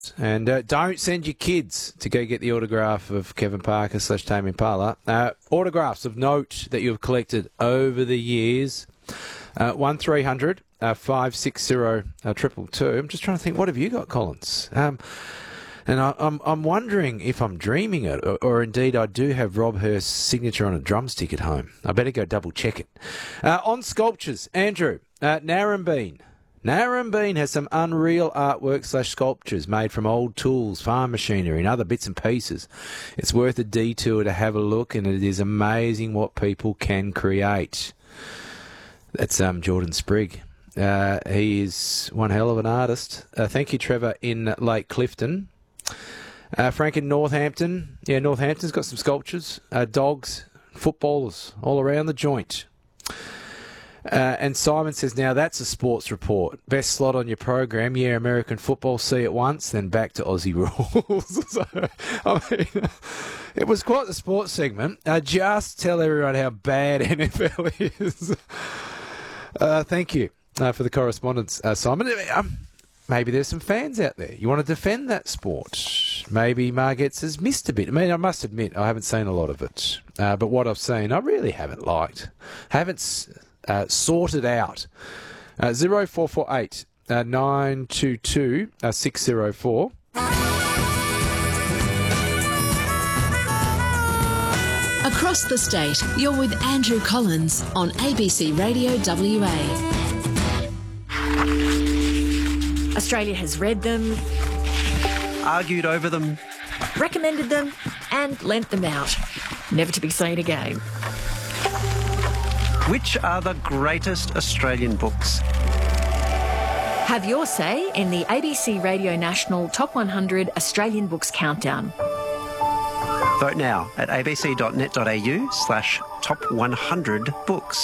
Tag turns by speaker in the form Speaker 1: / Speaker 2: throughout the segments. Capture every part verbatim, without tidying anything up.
Speaker 1: And uh, don't send your kids to go get the autograph of Kevin Parker slash Tame Impala. Uh, autographs of note that you've collected over the years. Uh, one three hundred five six zero triple two. I'm just trying to think, what have you got, Collins? Um, and I, I'm I'm wondering if I'm dreaming it, or, or indeed I do have Rob Hurst's signature on a drumstick at home. I better go double check it. Uh, on sculptures, Andrew, uh, Narrabeen. Narrabeen has some unreal artwork slash sculptures made from old tools, farm machinery and other bits and pieces. It's worth a detour to have a look, and it is amazing what people can create. That's um, Jordan Sprigg. Uh, he is one hell of an artist. Uh, thank you, Trevor, in Lake Clifton. Uh, Frank in Northampton. Yeah, Northampton's got some sculptures. Uh, dogs, footballers, all around the joint. Uh, and Simon says, now that's a sports report. Best slot on your program. Yeah, American football, see it once, then back to Aussie rules. So, I mean, it was quite the sports segment. Uh, just tell everyone how bad N F L is. Uh, thank you uh, for the correspondence, uh, Simon. Um, maybe there's some fans out there. You want to defend that sport. Maybe Margetts has missed a bit. I mean, I must admit, I haven't seen a lot of it. Uh, but what I've seen, I really haven't liked. Haven't... Uh, sorted out. Uh, zero four four eight uh, nine two two uh, six zero four.
Speaker 2: Across the state, you're with Andrew Collins on A B C Radio W A.
Speaker 3: Australia has read them,
Speaker 4: argued over them,
Speaker 3: recommended them, and lent them out. Never to be seen again.
Speaker 4: Which are the greatest Australian books?
Speaker 3: Have your say in the A B C Radio National Top one hundred Australian Books Countdown.
Speaker 4: Vote now at abc.net.au slash top 100 books.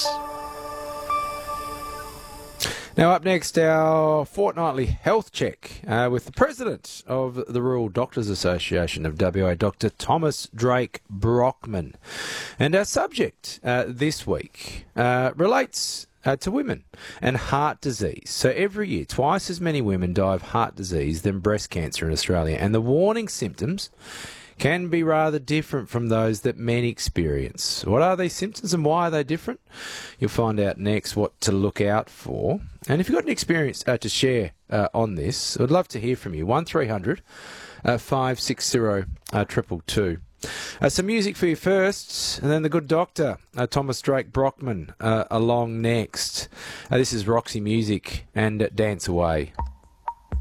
Speaker 1: Now up next, our fortnightly health check uh, with the President of the Rural Doctors Association of W A, Doctor Thomas Drake Brockman. And our subject uh, this week uh, relates uh, to women and heart disease. So every year, twice as many women die of heart disease than breast cancer in Australia. And the warning symptoms can be rather different from those that men experience. What are these symptoms and why are they different? You'll find out next what to look out for. And if you've got an experience uh, to share uh, on this, I'd love to hear from you. one three hundred five six zero triple two. Uh, some music for you first, and then the good doctor, uh, Thomas Drake Brockman, uh, along next. Uh, this is Roxy Music and Dance Away.